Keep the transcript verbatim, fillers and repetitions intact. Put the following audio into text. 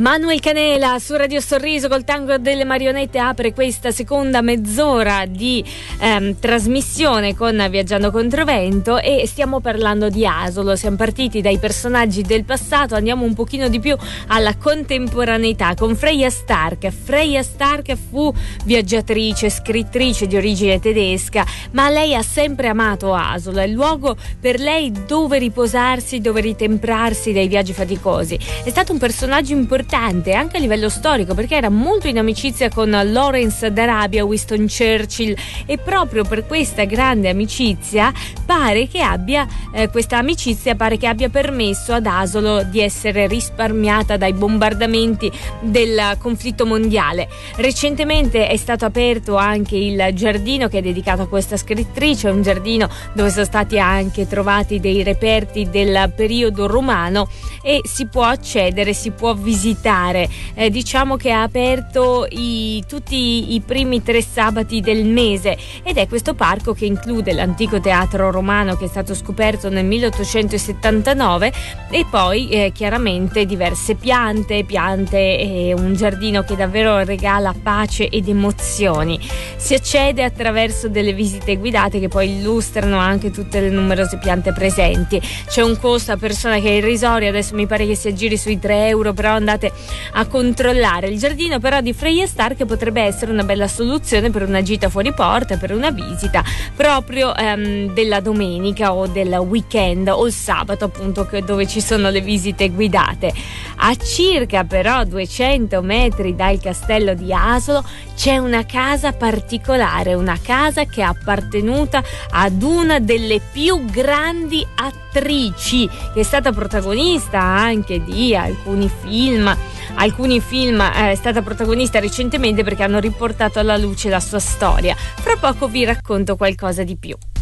Manuel Canela su Radio Sorriso col Tango delle Marionette apre questa seconda mezz'ora di ehm, trasmissione con Viaggiando Controvento e stiamo parlando di Asolo. Siamo partiti dai personaggi del passato, andiamo un pochino di più alla contemporaneità con Freya Stark. Freya Stark fu viaggiatrice, scrittrice di origine tedesca, ma lei ha sempre amato Asolo, è il luogo per lei dove riposarsi, dove ritemprarsi dai viaggi faticosi. È stato un personaggio importante anche a livello storico perché era molto in amicizia con Lawrence d'Arabia, Winston Churchill, e proprio per questa grande amicizia pare che abbia eh, questa amicizia pare che abbia permesso ad Asolo di essere risparmiata dai bombardamenti del conflitto mondiale. Recentemente è stato aperto anche il giardino che è dedicato a questa scrittrice, un giardino dove sono stati anche trovati dei reperti del periodo romano e si può accedere, si può visitare. Eh, diciamo che ha aperto i, tutti i primi tre sabati del mese ed è questo parco che include l'antico teatro romano che è stato scoperto nel milleottocentosettantanove e poi eh, chiaramente diverse piante, piante e un giardino che davvero regala pace ed emozioni. Si accede attraverso delle visite guidate che poi illustrano anche tutte le numerose piante presenti. C'è un costo a persona che è irrisorio, adesso mi pare che si aggiri sui tre euro, però andate a controllare. Il giardino però di Freya Stark potrebbe essere una bella soluzione per una gita fuori porta, per una visita proprio ehm, della domenica o del weekend o il sabato appunto, che, dove ci sono le visite guidate. A circa però duecento metri dal castello di Asolo c'è una casa particolare, una casa che è appartenuta ad una delle più grandi attrici, che è stata protagonista anche di alcuni film alcuni film eh, è stata protagonista recentemente perché hanno riportato alla luce la sua storia. Fra poco vi racconto qualcosa di più.